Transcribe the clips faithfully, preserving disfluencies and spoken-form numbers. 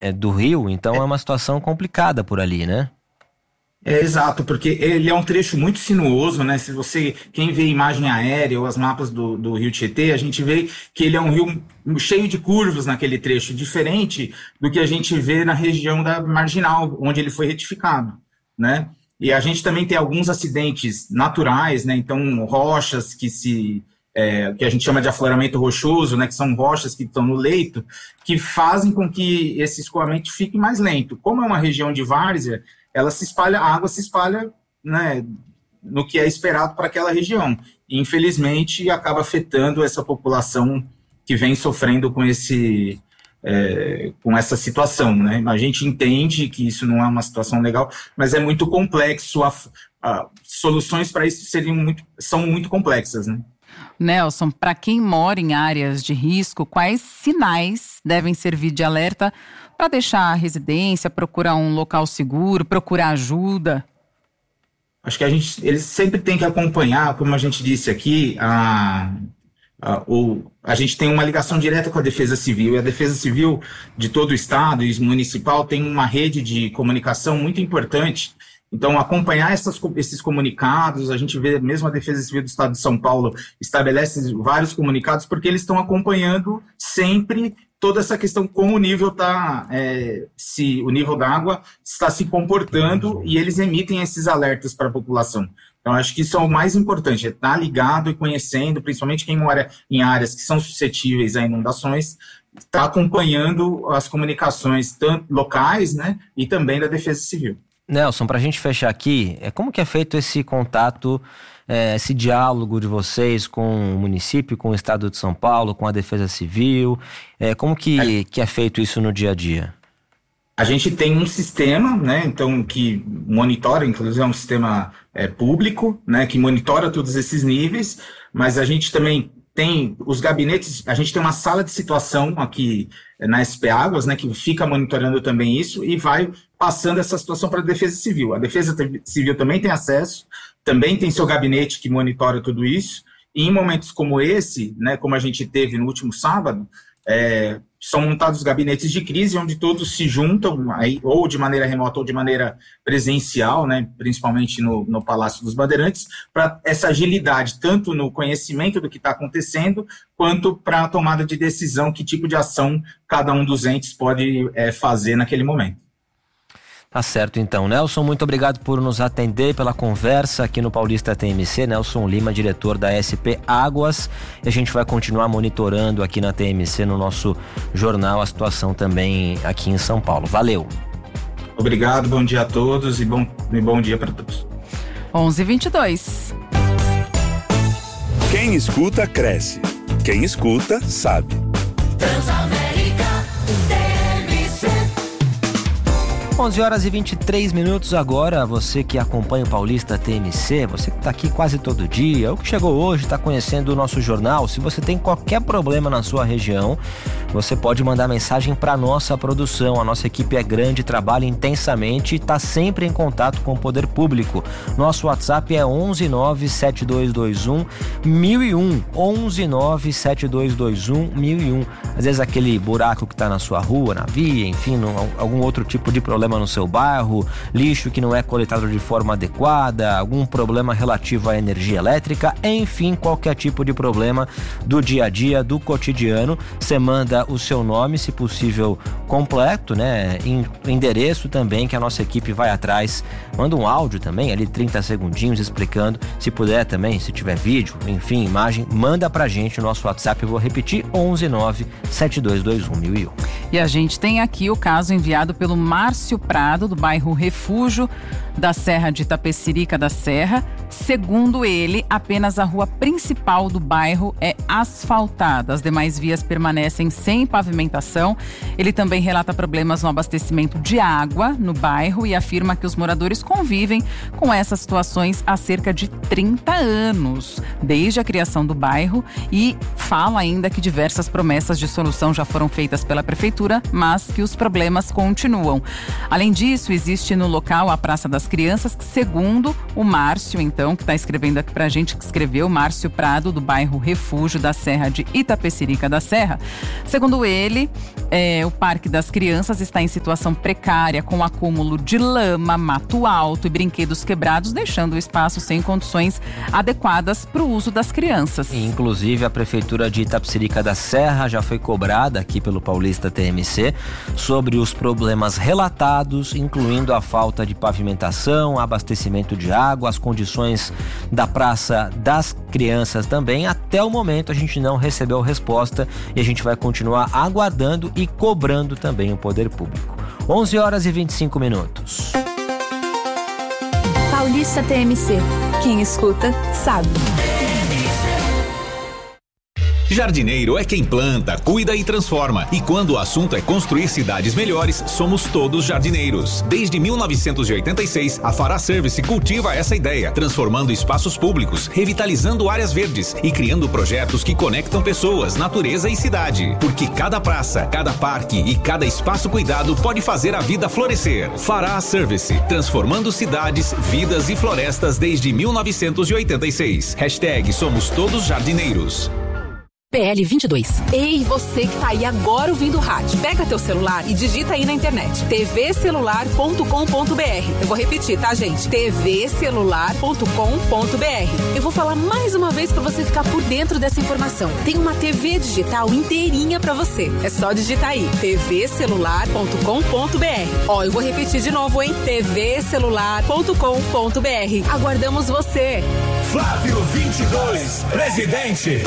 é, do rio, então é. é uma situação complicada por ali, né? É, exato, porque ele é um trecho muito sinuoso, né? Se você, quem vê imagem aérea ou as mapas do, do Rio Tietê, a gente vê que ele é um rio cheio de curvas naquele trecho, diferente do que a gente vê na região da Marginal, onde ele foi retificado, né? E a gente também tem alguns acidentes naturais, né? Então, rochas que se... É, que a gente chama de afloramento rochoso, né? Que são rochas que estão no leito, que fazem com que esse escoamento fique mais lento. Como é uma região de várzea, ela se espalha, a água se espalha, né, no que é esperado para aquela região. E, infelizmente, acaba afetando essa população que vem sofrendo com, esse, é, com essa situação, né? A gente entende que isso não é uma situação legal, mas é muito complexo, a, a, soluções para isso seriam muito, são muito complexas, né? Nelson, para quem mora em áreas de risco, quais sinais devem servir de alerta para deixar a residência, procurar um local seguro, procurar ajuda? Acho que a gente, eles sempre têm que acompanhar, como a gente disse aqui, a, a, o, a gente tem uma ligação direta com a Defesa Civil, e a Defesa Civil de todo o estado e municipal tem uma rede de comunicação muito importante. Então, acompanhar essas, esses comunicados, a gente vê mesmo a Defesa Civil do Estado de São Paulo estabelece vários comunicados, porque eles estão acompanhando sempre toda essa questão, como o nível está, é, se o nível da água está se comportando, e eles emitem esses alertas para a população. Então, acho que isso é o mais importante, é estar ligado e conhecendo, principalmente quem mora em áreas que são suscetíveis a inundações, está acompanhando as comunicações tanto locais, né, e também da Defesa Civil. Nelson, para a gente fechar aqui, como que é feito esse contato, é, esse diálogo de vocês com o município, com o Estado de São Paulo, com a Defesa Civil? É, como que é, que é feito isso no dia a dia? A gente tem um sistema, né, então, que monitora, inclusive é um sistema é, público, né, que monitora todos esses níveis, mas a gente também tem os gabinetes, a gente tem uma sala de situação aqui na S P Águas, né, que fica monitorando também isso e vai passando essa situação para a Defesa Civil. A Defesa Civil também tem acesso, também tem seu gabinete que monitora tudo isso, e em momentos como esse, né, como a gente teve no último sábado, é, são montados gabinetes de crise, onde todos se juntam, aí, ou de maneira remota ou de maneira presencial, né, principalmente no, no Palácio dos Bandeirantes, para essa agilidade, tanto no conhecimento do que está acontecendo, quanto para a tomada de decisão, que tipo de ação cada um dos entes pode é, fazer naquele momento. Tá certo então. Nelson, muito obrigado por nos atender, pela conversa aqui no Paulista T M C. Nelson Lima, diretor da S P Águas. E a gente vai continuar monitorando aqui na T M C, no nosso jornal, a situação também aqui em São Paulo. Valeu. Obrigado, bom dia a todos e bom, e bom dia para todos. onze e vinte e dois. Quem escuta, cresce. Quem escuta, sabe. onze horas e vinte e três minutos agora. Você que acompanha o Paulista T M C, você que está aqui quase todo dia, ou que chegou hoje, está conhecendo o nosso jornal, se você tem qualquer problema na sua região, você pode mandar mensagem para nossa produção. A nossa equipe é grande, trabalha intensamente e está sempre em contato com o poder público. Nosso WhatsApp é onze nove sete dois dois um mil e um, onze nove sete dois dois um mil e um. Às vezes aquele buraco que está na sua rua, na via, enfim, no, algum outro tipo de problema no seu bairro, lixo que não é coletado de forma adequada, algum problema relativo à energia elétrica, enfim, qualquer tipo de problema do dia a dia, do cotidiano, você manda o seu nome, se possível completo, né, endereço também, que a nossa equipe vai atrás, manda um áudio também, ali trinta segundinhos explicando, se puder também, se tiver vídeo, enfim, imagem, manda pra gente o nosso WhatsApp, eu vou repetir, onze nove sete dois dois um mil e um. E a gente tem aqui o caso enviado pelo Márcio Prado, do bairro Refúgio, da Serra de Itapecerica da Serra. Segundo ele, apenas a rua principal do bairro é asfaltada. As demais vias permanecem sem pavimentação. Ele também relata problemas no abastecimento de água no bairro e afirma que os moradores convivem com essas situações há cerca de trinta anos, desde a criação do bairro, e fala ainda que diversas promessas de solução já foram feitas pela prefeitura, mas que os problemas continuam. Além disso, existe no local a Praça das Crianças, que, segundo o Márcio, então, então, que está escrevendo aqui pra gente, que escreveu, Márcio Prado, do bairro Refúgio da Serra de Itapecerica da Serra. Segundo ele, é, o Parque das Crianças está em situação precária, com acúmulo de lama, mato alto e brinquedos quebrados, deixando o espaço sem condições adequadas para o uso das crianças. Inclusive, a Prefeitura de Itapecerica da Serra já foi cobrada aqui pelo Paulista T M C sobre os problemas relatados, incluindo a falta de pavimentação, abastecimento de água, as condições da Praça das Crianças também. Até o momento a gente não recebeu resposta e a gente vai continuar aguardando e cobrando também o poder público. onze horas e vinte e cinco minutos. Paulista T M C. Quem escuta, sabe. Jardineiro é quem planta, cuida e transforma. E quando o assunto é construir cidades melhores, somos todos jardineiros. Desde mil novecentos e oitenta e seis, a Fará Service cultiva essa ideia, transformando espaços públicos, revitalizando áreas verdes e criando projetos que conectam pessoas, natureza e cidade. Porque cada praça, cada parque e cada espaço cuidado pode fazer a vida florescer. Fará Service, transformando cidades, vidas e florestas desde mil novecentos e oitenta e seis. Hashtag Somos Todos Jardineiros. P L vinte e dois. Ei, você que tá aí agora ouvindo o rádio. Pega teu celular e digita aí na internet. t v celular ponto com ponto b r. Eu vou repetir, tá, gente? t v celular ponto com ponto b r. Eu vou falar mais uma vez pra você ficar por dentro dessa informação. Tem uma T V digital inteirinha pra você. É só digitar aí. t v celular ponto com ponto b r. Ó, eu vou repetir de novo, hein? t v celular ponto com ponto b r. Aguardamos você. Flávio vinte e dois, presidente.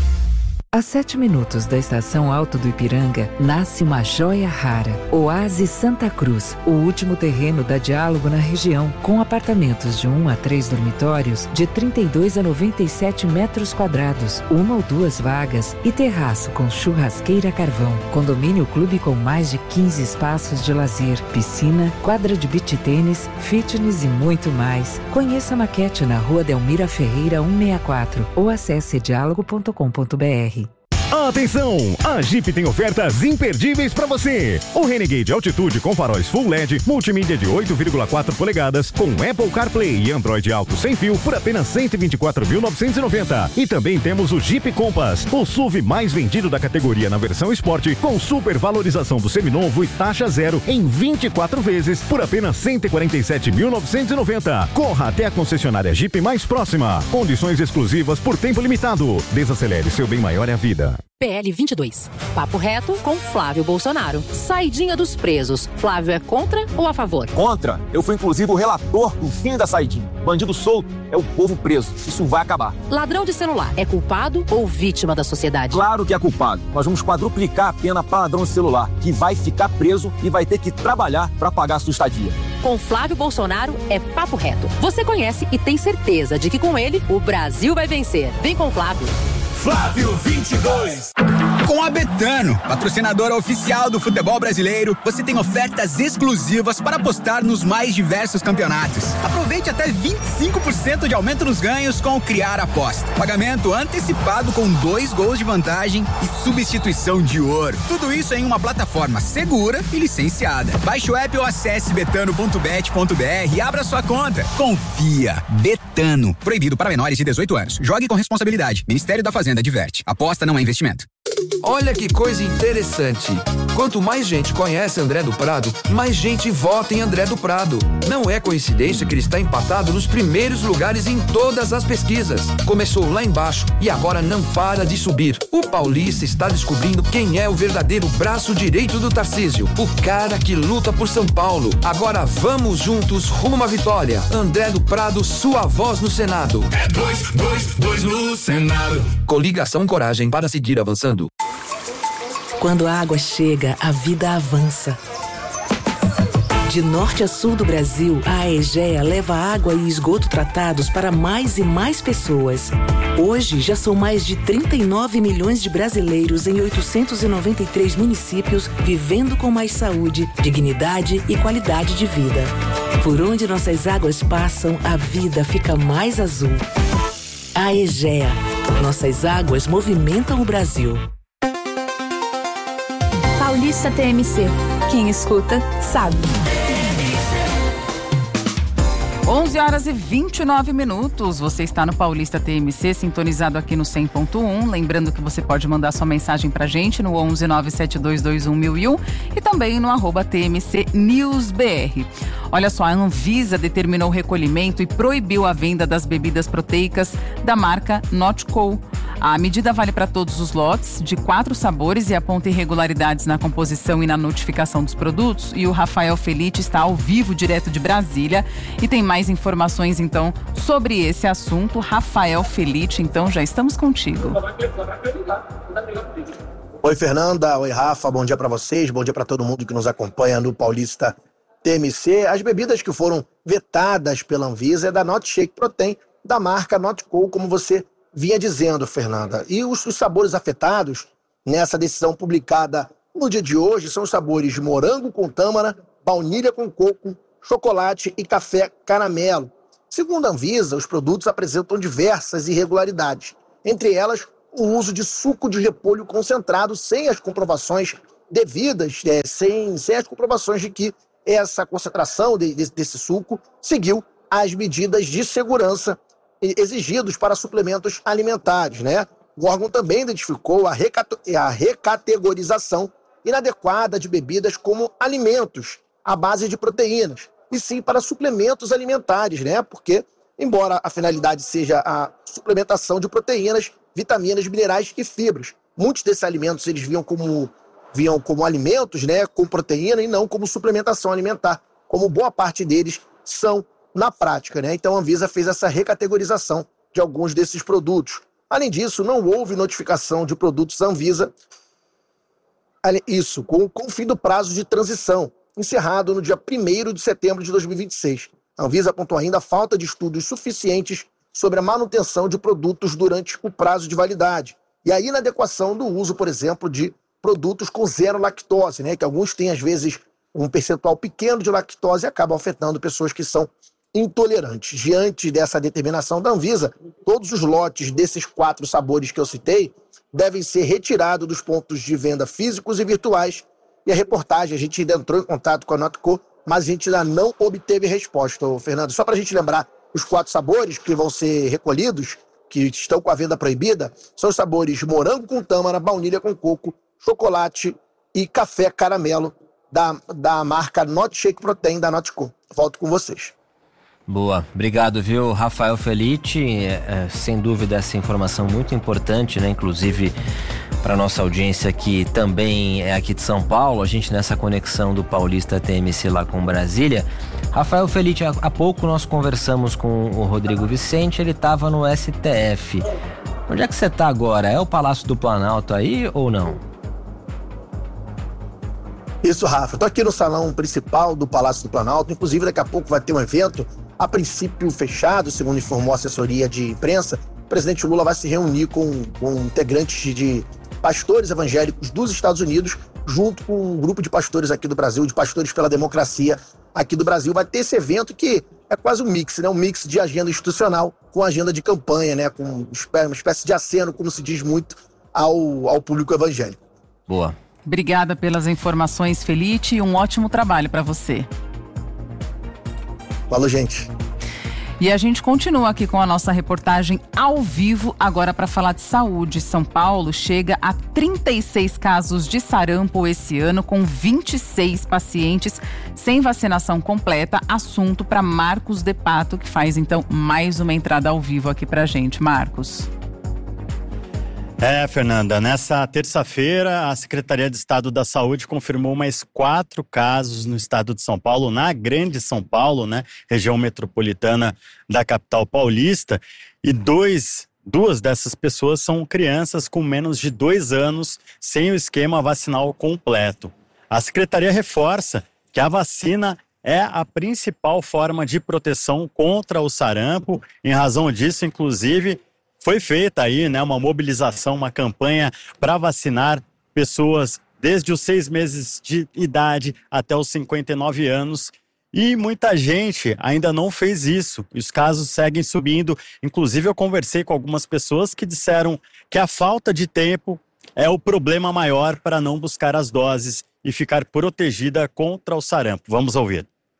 A sete minutos da estação Alto do Ipiranga, nasce uma joia rara. Oásis Santa Cruz, o último terreno da Diálogo na região, com apartamentos de um a três dormitórios, de trinta e dois a noventa e sete metros quadrados, uma ou duas vagas e terraço com churrasqueira a carvão. Condomínio clube com mais de quinze espaços de lazer, piscina, quadra de beach tênis, fitness e muito mais. Conheça a maquete na Rua Delmira Ferreira cento e sessenta e quatro ou acesse diálogo ponto com ponto b r. Atenção! A Jeep tem ofertas imperdíveis para você. O Renegade Altitude com faróis Full L E D, multimídia de oito vírgula quatro polegadas, com Apple CarPlay e Android Auto sem fio por apenas cento e vinte e quatro mil novecentos e noventa. E também temos o Jeep Compass, o S U V mais vendido da categoria na versão Sport, com super valorização do seminovo e taxa zero em vinte e quatro vezes por apenas cento e quarenta e sete mil novecentos e noventa. Corra até a concessionária Jeep mais próxima. Condições exclusivas por tempo limitado. Desacelere, seu bem maior é a vida. P L vinte e dois. Papo reto com Flávio Bolsonaro. Saidinha dos presos. Flávio é contra ou a favor? Contra. Eu fui inclusive o relator do fim da saidinha. Bandido solto é o povo preso. Isso vai acabar. Ladrão de celular é culpado ou vítima da sociedade? Claro que é culpado. Nós vamos quadruplicar a pena para ladrão de celular, que vai ficar preso e vai ter que trabalhar para pagar a sua estadia. Com Flávio Bolsonaro é papo reto. Você conhece e tem certeza de que com ele o Brasil vai vencer. Vem com Flávio. Flávio vinte e dois. Com a Betano, patrocinadora oficial do futebol brasileiro, você tem ofertas exclusivas para apostar nos mais diversos campeonatos. Aproveite até vinte e cinco por cento de aumento nos ganhos com o Criar Aposta. Pagamento antecipado com dois gols de vantagem e substituição de ouro. Tudo isso em uma plataforma segura e licenciada. Baixe o app ou acesse betano ponto bet ponto b r e abra sua conta. Confia. Betano. Proibido para menores de dezoito anos. Jogue com responsabilidade. Ministério da Fazenda adverte. Aposta não é investimento. Olha que coisa interessante. Quanto mais gente conhece André do Prado, mais gente vota em André do Prado. Não é coincidência que ele está empatado nos primeiros lugares em todas as pesquisas. Começou lá embaixo e agora não para de subir. O paulista está descobrindo quem é o verdadeiro braço direito do Tarcísio. O cara que luta por São Paulo. Agora vamos juntos rumo a uma vitória. André do Prado, sua voz no Senado. É dois, dois, dois no Senado. Coligação Coragem para seguir avançando. Quando a água chega, a vida avança. De norte a sul do Brasil, a Aegea leva água e esgoto tratados para mais e mais pessoas. Hoje, já são mais de trinta e nove milhões de brasileiros em oitocentos e noventa e três municípios vivendo com mais saúde, dignidade e qualidade de vida. Por onde nossas águas passam, a vida fica mais azul. Aegea. Nossas águas movimentam o Brasil. Paulista T M C. Quem escuta, sabe. onze horas e vinte e nove minutos, você está no Paulista T M C, sintonizado aqui no cem ponto um. Lembrando que você pode mandar sua mensagem pra gente no onze nove sete dois dois um mil e um e também no arroba T M C News B R. Olha só, a Anvisa determinou o recolhimento e proibiu a venda das bebidas proteicas da marca Notco. A medida vale para todos os lotes, de quatro sabores, e aponta irregularidades na composição e na notificação dos produtos. E o Rafael Felite está ao vivo, direto de Brasília, e tem mais informações, então, sobre esse assunto. Rafael Felite, então, já estamos contigo. Oi, Fernanda. Oi, Rafa. Bom dia para vocês. Bom dia para todo mundo que nos acompanha no Paulista T M C. As bebidas que foram vetadas pela Anvisa é da Not Shake Protein, da marca Notco, como você vinha dizendo, Fernanda. E os, os sabores afetados nessa decisão publicada no dia de hoje são os sabores de morango com tâmara, baunilha com coco, chocolate e café caramelo. Segundo a Anvisa, os produtos apresentam diversas irregularidades, entre elas o uso de suco de repolho concentrado sem as comprovações devidas, é, sem, sem as comprovações de que essa concentração de, de, desse suco seguiu as medidas de segurança exigidos para suplementos alimentares, né? O órgão também identificou a, recato- a recategorização inadequada de bebidas como alimentos à base de proteínas, e sim para suplementos alimentares, né? Porque, embora a finalidade seja a suplementação de proteínas, vitaminas, minerais e fibras, muitos desses alimentos eles viam como, viam como alimentos, né? Com proteína, e não como suplementação alimentar, como boa parte deles são na prática, né? Então a Anvisa fez essa recategorização de alguns desses produtos. Além disso, não houve notificação de produtos Anvisa, isso, com, com o fim do prazo de transição, encerrado no dia primeiro de setembro de dois mil e vinte e seis. A Anvisa apontou ainda a falta de estudos suficientes sobre a manutenção de produtos durante o prazo de validade e a inadequação do uso, por exemplo, de produtos com zero lactose, né? Que alguns têm, às vezes, um percentual pequeno de lactose e acabam afetando pessoas que são intolerantes. Diante dessa determinação da Anvisa, todos os lotes desses quatro sabores que eu citei devem ser retirados dos pontos de venda físicos e virtuais. E a reportagem, a gente ainda entrou em contato com a Notco, mas a gente ainda não obteve resposta, Fernando. Só para a gente lembrar, os quatro sabores que vão ser recolhidos, que estão com a venda proibida, são os sabores morango com tâmara, baunilha com coco, chocolate e café caramelo da, da marca Not Shake Protein da Notco. Volto com vocês. Boa, obrigado, viu, Rafael Felite, é, é, sem dúvida essa informação muito importante, né, inclusive para nossa audiência que também é aqui de São Paulo, a gente nessa conexão do Paulista T M C lá com Brasília. Rafael Felite, há, há pouco nós conversamos com o Rodrigo Vicente, ele estava no S T F. Onde é que você está agora? É o Palácio do Planalto aí ou não? Isso, Rafa, eu tô aqui no salão principal do Palácio do Planalto, inclusive daqui a pouco vai ter um evento, a princípio fechado, segundo informou a assessoria de imprensa. O presidente Lula vai se reunir com, com integrantes de pastores evangélicos dos Estados Unidos, junto com um grupo de pastores aqui do Brasil, de pastores pela democracia aqui do Brasil. Vai ter esse evento que é quase um mix, né? Um mix de agenda institucional com agenda de campanha, né? Com uma espécie de aceno, como se diz muito, ao, ao público evangélico. Boa. Obrigada pelas informações, Felite, e um ótimo trabalho para você. Falou, gente. E a gente continua aqui com a nossa reportagem ao vivo, agora para falar de saúde. São Paulo chega a trinta e seis casos de sarampo esse ano, com vinte e seis pacientes sem vacinação completa. Assunto para Marcos De Pato, que faz então mais uma entrada ao vivo aqui para a gente. Marcos. É, Fernanda, nessa terça-feira a Secretaria de Estado da Saúde confirmou mais quatro casos no estado de São Paulo, na Grande São Paulo, né, região metropolitana da capital paulista, e dois, duas dessas pessoas são crianças com menos de dois anos sem o esquema vacinal completo. A Secretaria reforça que a vacina é a principal forma de proteção contra o sarampo. Em razão disso, inclusive, foi feita aí, né, uma mobilização, uma campanha para vacinar pessoas desde os seis meses de idade até os cinquenta e nove anos. E muita gente ainda não fez isso. Os casos seguem subindo. Inclusive, eu conversei com algumas pessoas que disseram que a falta de tempo é o problema maior para não buscar as doses e ficar protegida contra o sarampo. Vamos ouvir.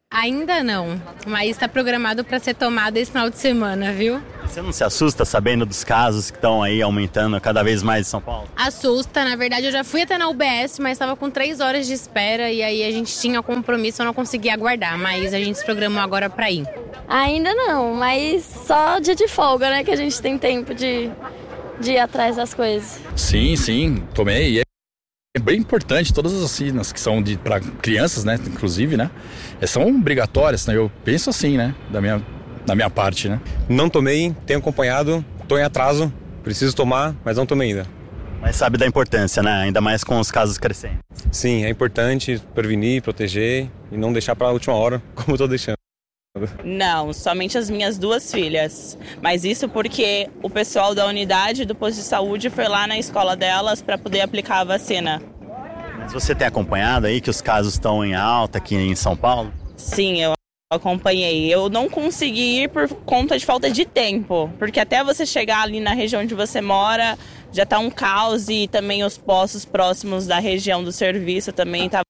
Ainda não, mas está programado para ser tomado esse final de semana, viu? Você não se assusta sabendo dos casos que estão aí aumentando cada vez mais em São Paulo? Assusta, na verdade eu já fui até na U B S, mas estava com três horas de espera e aí a gente tinha compromisso, eu não conseguia aguardar, mas a gente se programou agora para ir. Ainda não, mas só dia de folga, né, que a gente tem tempo de, de ir atrás das coisas. Sim, sim, tomei. É bem importante, todas as vacinas que são para crianças, né, inclusive, né, são obrigatórias, né, eu penso assim, né, da minha, da minha parte, né. Não tomei, tenho acompanhado, estou em atraso, preciso tomar, mas não tomei ainda. Mas sabe da importância, né, ainda mais com os casos crescendo. Sim, é importante prevenir, proteger e não deixar para a última hora, como eu estou deixando. Não, somente as minhas duas filhas. Mas isso porque o pessoal da unidade do posto de saúde foi lá na escola delas para poder aplicar a vacina. Mas você tem acompanhado aí que os casos estão em alta aqui em São Paulo? Sim, eu acompanhei. Eu não consegui ir por conta de falta de tempo. Porque até você chegar ali na região onde você mora, já tá um caos e também os postos próximos da região do serviço também tava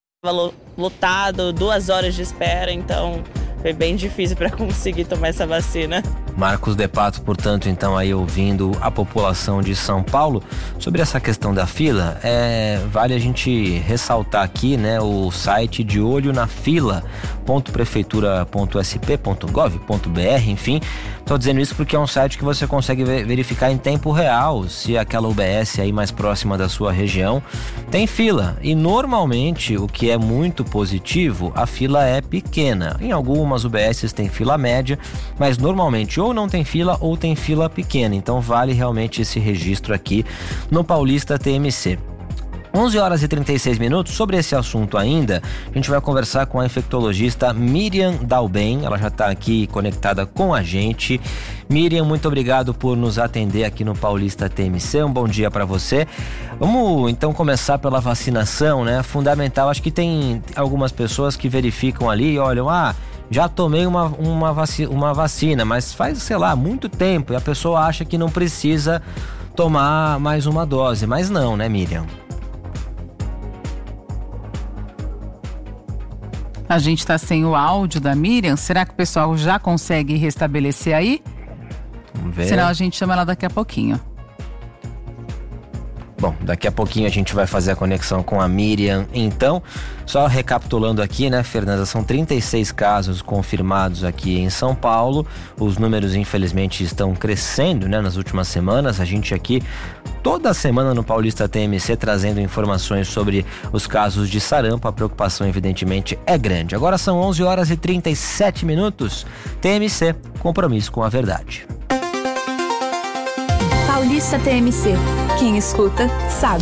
lotado, duas horas de espera, então... Foi bem difícil para conseguir tomar essa vacina. Marcos De Pato, portanto, então aí ouvindo a população de São Paulo sobre essa questão da fila, é, vale a gente ressaltar aqui, né, o site de olho na fila ponto prefeitura ponto s p ponto gov ponto b r, enfim, estou dizendo isso porque é um site que você consegue verificar em tempo real se aquela U B S aí mais próxima da sua região tem fila, e normalmente o que é muito positivo, a fila é pequena. Em algumas U B S tem fila média, mas normalmente ou não tem fila ou tem fila pequena, então vale realmente esse registro aqui no Paulista T M C. onze horas e trinta e seis minutos, sobre esse assunto ainda, a gente vai conversar com a infectologista Miriam Dalben, ela já está aqui conectada com a gente. Miriam, muito obrigado por nos atender aqui no Paulista T M C, um bom dia para você. Vamos então começar pela vacinação, né? Fundamental, acho que tem algumas pessoas que verificam ali e olham, ah, já tomei uma, uma, vaci- uma vacina, mas faz, sei lá, muito tempo e a pessoa acha que não precisa tomar mais uma dose, mas não, né, Miriam? A gente está sem o áudio da Miriam. Será que o pessoal já consegue restabelecer aí? Vamos ver. Senão a gente chama ela daqui a pouquinho. Bom, daqui a pouquinho a gente vai fazer a conexão com a Miriam. Então, só recapitulando aqui, né, Fernanda, são trinta e seis casos confirmados aqui em São Paulo. Os números, infelizmente, estão crescendo, né, nas últimas semanas. A gente aqui, toda semana no Paulista T M C, trazendo informações sobre os casos de sarampo. A preocupação, evidentemente, é grande. Agora são onze horas e trinta e sete minutos. T M C, compromisso com a verdade. Paulista T M C. Quem escuta, sabe.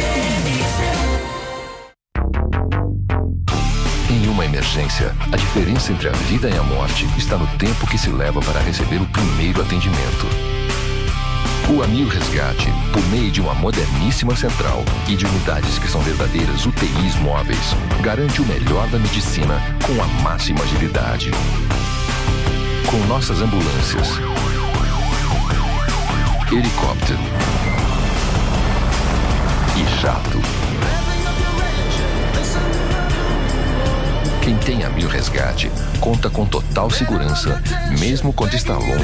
Em uma emergência, a diferença entre a vida e a morte está no tempo que se leva para receber o primeiro atendimento. O Amil Resgate, por meio de uma moderníssima central e de unidades que são verdadeiras U T Is móveis, garante o melhor da medicina com a máxima agilidade. Com nossas ambulâncias, helicóptero e jato. Quem tem Amil Resgate conta com total segurança, mesmo quando está longe